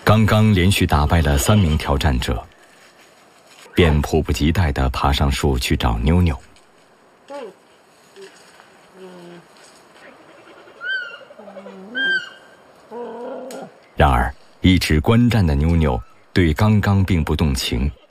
刚刚连续打败了3名挑战者，便迫不及待地爬上树去找妞妞。然而，一直观战的妞妞对刚刚并不动情，